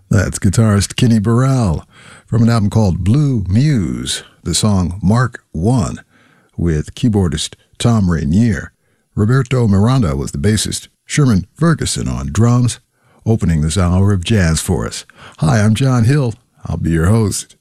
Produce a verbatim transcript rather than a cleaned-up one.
That's guitarist Kenny Burrell from an album called Blue Muse, the song Mark one with keyboardist Tom Rainier. Roberto Miranda was the bassist, Sherman Ferguson on drums, opening this hour of jazz for us. Hi, I'm John Hill. I'll be your host.